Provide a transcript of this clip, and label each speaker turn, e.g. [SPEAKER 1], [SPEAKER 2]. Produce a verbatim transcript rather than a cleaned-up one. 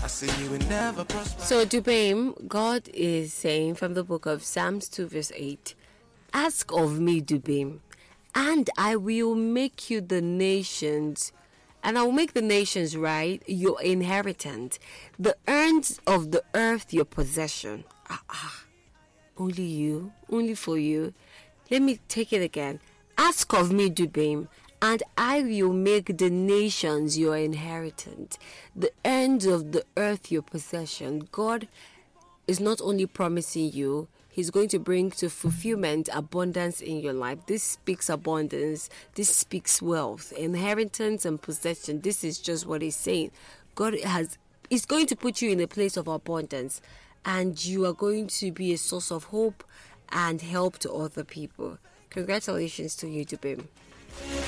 [SPEAKER 1] say you will never prosper.
[SPEAKER 2] So, Dubaim, God is saying from the book of Psalms two verse eight, ask of me, Dubaim, and I will make you the nations, and I will make the nations, right, your inheritance, the ends of the earth your possession. Ah, ah. Only you, only for you. Let me take it again. Ask of me, Dubaim, and I will make the nations your inheritance, the ends of the earth your possession. God is not only promising you, He's going to bring to fulfillment abundance in your life. This speaks abundance. This speaks wealth, inheritance and possession. This is just what He's saying. God has is going to put you in a place of abundance, and you are going to be a source of hope and help to other people. Congratulations to you, Dubaim.